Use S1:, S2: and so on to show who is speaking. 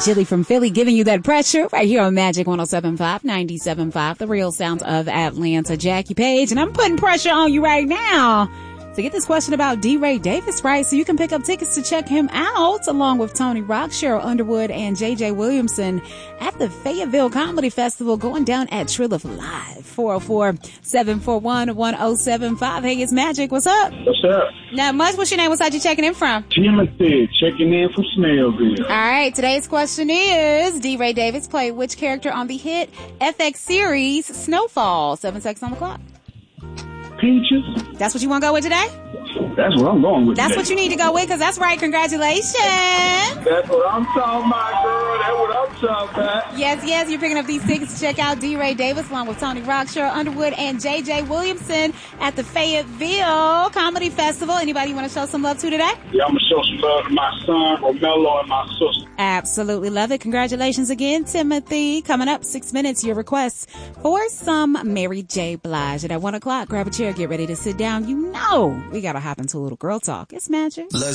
S1: Jilly from Philly giving you that pressure right here on Magic 107.5, 97.5, the real sound of Atlanta. Jackie Page, and I'm putting pressure on you right now to get this question about D. Ray Davis right, so you can pick up tickets to check him out along with Tony Rock, Cheryl Underwood, and J.J. Williamson at the Fayetteville Comedy Festival going down at Trilliff Live. 404-741-1075. Hey, it's Magic. What's up?
S2: What's up?
S1: Not much. What's your name? What side you checking in from?
S2: Timothy, checking in from Snellville.
S1: All right. Today's question is, D. Ray Davis played which character on the hit FX series Snowfall? 7 seconds on the clock.
S2: Peaches.
S1: That's what you want to go with today?
S2: That's what I'm going with.
S1: That's
S2: today.
S1: what you need to go with, because that's right. Congratulations.
S2: That's what I'm talking about, girl. That's what I'm talking about.
S1: Yes. You're picking up these tickets to check out D. Ray Davis along with Tony Rock, Cheryl Underwood, and J.J. Williamson at the Fayetteville Comedy Festival. Anybody you want to show some love to today?
S2: Yeah, I'm going to show some love to my son, Romello, and my sister.
S1: Absolutely love it. Congratulations again, Timothy. Coming up, 6 minutes, your requests for some Mary J. Blige. And at 1 o'clock, grab a chair, get ready to sit down. You know we got to hop into a little girl talk. It's Magic.